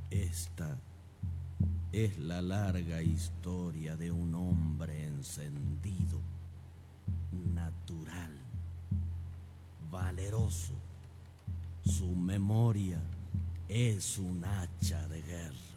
Esta es la larga historia de un hombre encendido, natural, valeroso. Su memoria es un hacha de guerra.